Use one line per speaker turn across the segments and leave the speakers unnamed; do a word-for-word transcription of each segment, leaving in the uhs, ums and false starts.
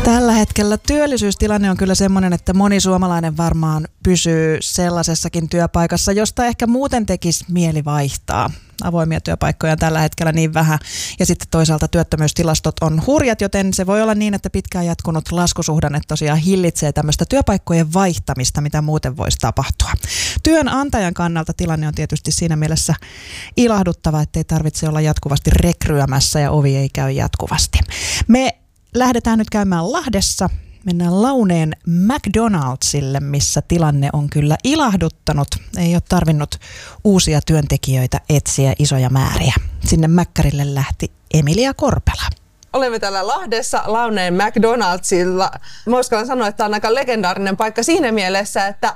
Tällä hetkellä työllisyystilanne on kyllä semmoinen, että moni suomalainen varmaan pysyy sellaisessakin työpaikassa, josta ehkä muuten tekisi mieli vaihtaa. Avoimia työpaikkoja on tällä hetkellä niin vähän ja sitten toisaalta työttömyystilastot on hurjat, joten se voi olla niin, että pitkään jatkunut laskusuhdanne tosiaan hillitsee tämmöistä työpaikkojen vaihtamista, mitä muuten voisi tapahtua. Työnantajan kannalta tilanne on tietysti siinä mielessä ilahduttava, ettei tarvitse olla jatkuvasti rekryämässä ja ovi ei käy jatkuvasti. Me lähdetään nyt käymään Lahdessa. Mennään Launeen McDonaldsille, missä tilanne on kyllä ilahduttanut. Ei ole tarvinnut uusia työntekijöitä etsiä isoja määriä. Sinne Mäkkärille lähti Emilia Korpela.
Olemme täällä Lahdessa Launeen McDonaldsilla. Mä uskallan sanoa, että tämä on aika legendaarinen paikka siinä mielessä, että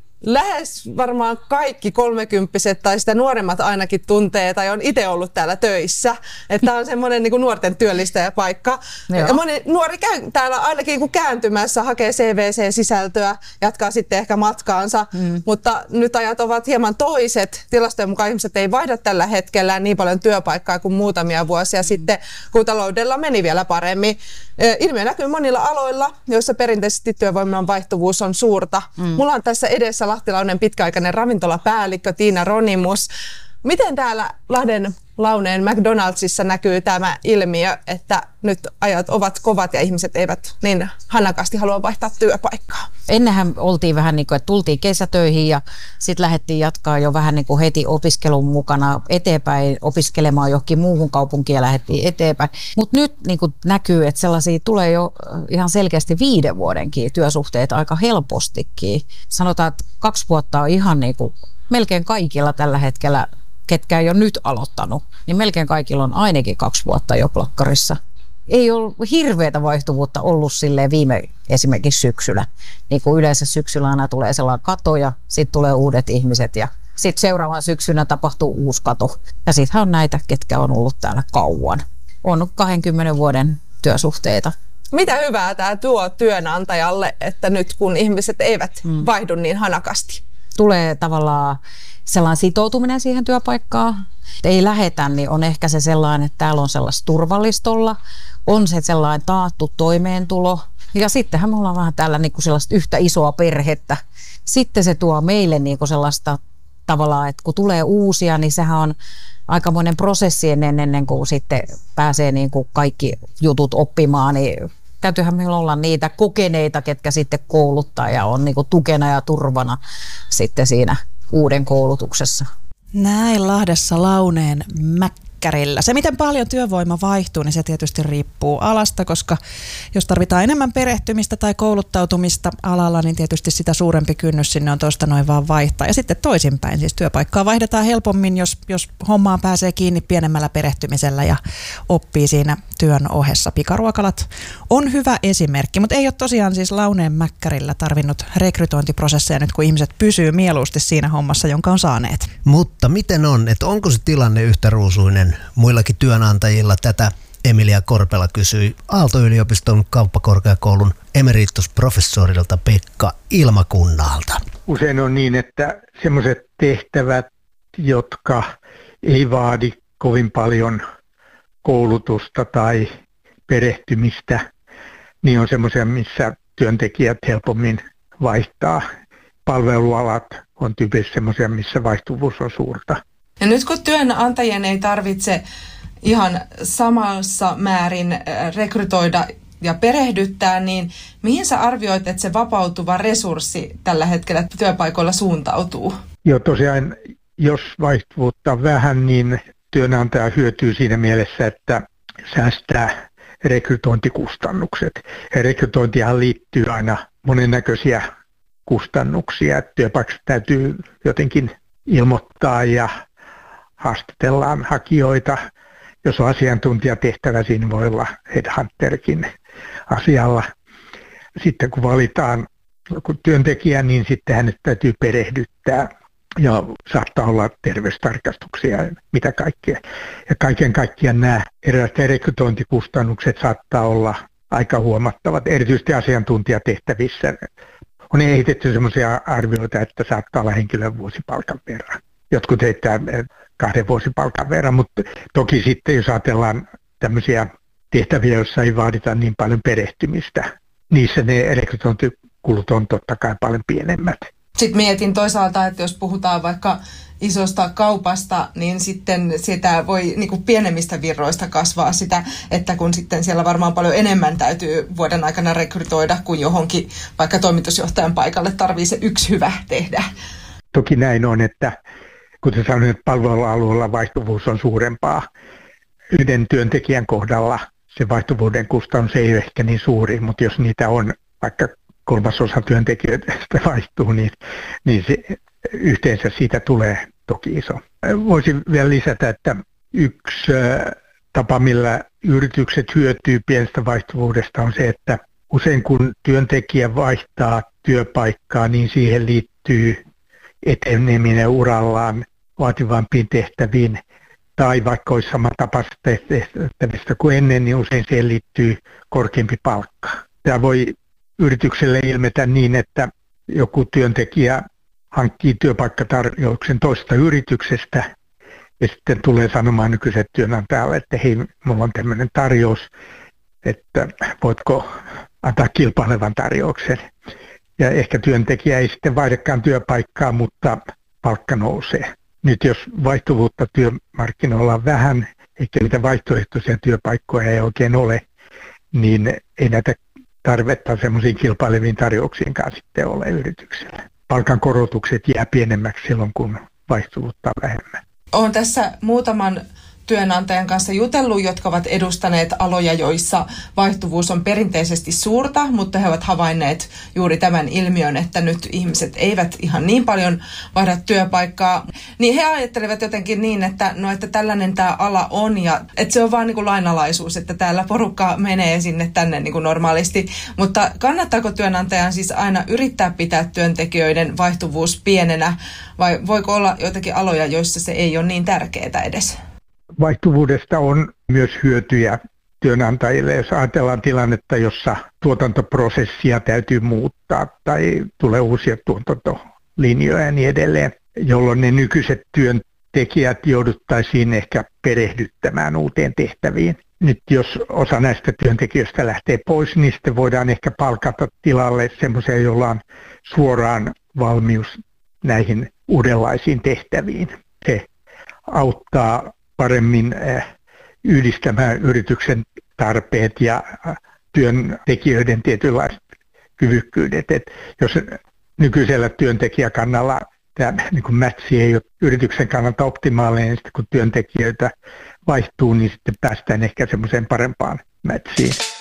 lähes varmaan kaikki kolmekymppiset tai sitä nuoremmat ainakin tuntee tai on itse ollut täällä töissä. Että tämä on semmoinen niin kuin nuorten työllistäjäpaikka. Joo. Ja moni nuori käy täällä ainakin niin kääntymässä, hakee C V C-sisältöä, jatkaa sitten ehkä matkaansa. Mm. Mutta nyt ajat ovat hieman toiset. Tilastojen mukaan ihmiset ei vaihda tällä hetkellä niin paljon työpaikkaa kuin muutamia vuosia mm. sitten, kun taloudella meni vielä paremmin. Ilmiö näkyy monilla aloilla, joissa perinteisesti työvoiman vaihtuvuus on suurta. Mm. Mulla on tässä edessä lahtilainen pitkäaikainen ravintolapäällikkö Tiina Ronimus. Miten täällä Lahden Launeen McDonaldsissa näkyy tämä ilmiö, että nyt ajat ovat kovat ja ihmiset eivät niin hanakasti halua vaihtaa työpaikkaa?
Ennenhän oltiin vähän niin kuin, että tultiin kesätöihin ja sitten lähdettiin jatkaa jo vähän niin kuin heti opiskelun mukana eteenpäin, opiskelemaan johonkin muuhun kaupunkiin ja lähdettiin eteenpäin. Mutta nyt niin kuin näkyy, että sellaisia tulee jo ihan selkeästi viiden vuodenkin työsuhteet aika helpostikin. Sanotaan, että kaksi vuotta on ihan niin kuin melkein kaikilla tällä hetkellä, ketkä ei ole nyt aloittanut, niin melkein kaikilla on ainakin kaksi vuotta jo plakkarissa. Ei ole hirveätä vaihtuvuutta ollut silleen viime esimerkiksi syksyllä. Niin kuin yleensä syksyllä aina tulee sellainen kato ja sitten tulee uudet ihmiset ja sitten seuraavan syksynä tapahtuu uusi kato. Ja sittenhän on näitä, ketkä on ollut täällä kauan. On kahdenkymmenen vuoden työsuhteita.
Mitä hyvää tämä tuo työnantajalle, että nyt kun ihmiset eivät hmm. vaihdu niin hanakasti?
Tulee tavallaan sellainen sitoutuminen siihen työpaikkaan. Ei lähetä, niin on ehkä se sellainen, että täällä on sellaista turvallistolla, on se sellainen taattu toimeentulo. Ja sittenhän me ollaan vähän täällä niin kuin sellaista yhtä isoa perhettä. Sitten se tuo meille niin kuin sellaista tavallaan, että kun tulee uusia, niin sehän on aikamoinen prosessi ennen, ennen kuin sitten pääsee niin kuin kaikki jutut oppimaan. Niin täytyyhän meillä olla niitä kokeneita, ketkä sitten kouluttaa ja on niin kuin tukena ja turvana sitten siinä uuden koulutuksessa.
Näin Lahdessa Launeen Mäkkärillä. Se, miten paljon työvoima vaihtuu, niin se tietysti riippuu alasta, koska jos tarvitaan enemmän perehtymistä tai kouluttautumista alalla, niin tietysti sitä suurempi kynnys sinne on tuosta noin vaan vaihtaa. Ja sitten toisinpäin, siis työpaikkaa vaihdetaan helpommin, jos, jos hommaan pääsee kiinni pienemmällä perehtymisellä ja oppii siinä työn ohessa. Pikaruokalat on hyvä esimerkki, mutta ei ole tosiaan siis Launeen Mäkkärillä tarvinnut rekrytointiprosesseja nyt, kun ihmiset pysyy mieluusti siinä hommassa, jonka on saaneet.
Mutta miten on, että onko se tilanne yhtä ruusuinen muillakin työnantajilla? Tätä Emilia Korpela kysyi Aalto-yliopiston kauppakorkeakoulun emeritusprofessorilta Pekka Ilmakunnalta.
Usein on niin, että sellaiset tehtävät, jotka ei vaadi kovin paljon koulutusta tai perehtymistä, niin on semmoisia, missä työntekijät helpommin vaihtaa. Palvelualat on tyypillisesti semmoisia, missä vaihtuvuus on suurta.
Ja nyt kun työnantajien ei tarvitse ihan samassa määrin rekrytoida ja perehdyttää, niin mihin sä arvioit, että se vapautuva resurssi tällä hetkellä työpaikoilla suuntautuu?
Joo, tosiaan, jos vaihtuvuutta on vähän, niin työnantaja hyötyy siinä mielessä, että säästää rekrytointikustannukset. Ja rekrytointihan liittyy aina monennäköisiä kustannuksia. Työpaikassa täytyy jotenkin ilmoittaa ja haastatellaan hakijoita. Jos on asiantuntijatehtävä, siinä voi olla headhunterkin asialla. Sitten kun valitaan työntekijä, niin sitten hänet täytyy perehdyttää ja saattaa olla terveystarkastuksia ja mitä kaikkea. Ja kaiken kaikkiaan nämä erilaiset rekrytointikustannukset saattaa olla aika huomattavat, erityisesti asiantuntijatehtävissä. On esitetty sellaisia arvioita, että saattaa olla henkilön vuosipalkan verran. Jotkut heittää kahden vuosipalkan verran, mutta toki sitten jos ajatellaan tämmöisiä tehtäviä, joissa ei vaadita niin paljon perehtymistä. Niissä ne rekrytointikulut on totta kai paljon pienemmät.
Sitten mietin toisaalta, että jos puhutaan vaikka isosta kaupasta, niin sitten sitä voi niin kuin pienemmistä virroista kasvaa sitä, että kun sitten siellä varmaan paljon enemmän täytyy vuoden aikana rekrytoida, kuin johonkin vaikka toimitusjohtajan paikalle tarvii se yksi hyvä tehdä.
Toki näin on, että kuten sanoin, että palvelualueella vaihtuvuus on suurempaa. Yhden työntekijän kohdalla se vaihtuvuuden kustannus ei ole ehkä niin suuri, mutta jos niitä on vaikka kolmasosa työntekijöistä vaihtuu, niin, niin se, yhteensä siitä tulee toki iso. Voisin vielä lisätä, että yksi tapa, millä yritykset hyötyy pienestä vaihtuvuudesta on se, että usein kun työntekijä vaihtaa työpaikkaa, niin siihen liittyy eteneminen urallaan vaativampiin tehtäviin, tai vaikka olisi samantapaisesta tehtävistä kuin ennen, niin usein siihen liittyy korkeampi palkka. Tämä voi yritykselle ilmetä niin, että joku työntekijä hankkii työpaikkatarjouksen toista yrityksestä ja sitten tulee sanomaan nykyiselle työnantajalle, että hei, mulla on tämmöinen tarjous, että voitko antaa kilpailevan tarjouksen. Ja ehkä työntekijä ei sitten vaihdakaan työpaikkaa, mutta palkka nousee. Nyt jos vaihtuvuutta työmarkkinoilla on vähän, eikä niitä vaihtoehtoisia työpaikkoja ei oikein ole, niin ei näitä tarvetta semmoisiin kilpaileviin tarjouksiinkaan sitten ole yrityksellä. Palkankorotukset jää pienemmäksi silloin, kun vaihtuvuutta on vähemmän.
Olen tässä muutaman työnantajan kanssa jutellut, jotka ovat edustaneet aloja, joissa vaihtuvuus on perinteisesti suurta, mutta he ovat havainneet juuri tämän ilmiön, että nyt ihmiset eivät ihan niin paljon vaihda työpaikkaa. Niin he ajattelevat jotenkin niin, että, no, että tällainen tämä ala on ja että se on vaan niin kuin lainalaisuus, että täällä porukka menee sinne tänne niin kuin normaalisti. Mutta kannattaako työnantajan siis aina yrittää pitää työntekijöiden vaihtuvuus pienenä vai voiko olla joitakin aloja, joissa se ei ole niin tärkeää edes?
Vaihtuvuudesta on myös hyötyjä työnantajille, jos ajatellaan tilannetta, jossa tuotantoprosessia täytyy muuttaa tai tulee uusia tuotantolinjoja ja niin edelleen, jolloin ne nykyiset työntekijät jouduttaisiin ehkä perehdyttämään uuteen tehtäviin. Nyt jos osa näistä työntekijöistä lähtee pois, niin sitten voidaan ehkä palkata tilalle semmoisia, joilla on suoraan valmius näihin uudenlaisiin tehtäviin. Se auttaa paremmin yhdistämään yrityksen tarpeet ja työntekijöiden tietynlaiset kyvykkyydet. Et jos nykyisellä työntekijäkannalla tämä niin kuin matchi ei ole yrityksen kannalta optimaalinen, niin sitten kun työntekijöitä vaihtuu, niin sitten päästään ehkä semmoiseen parempaan matchiin.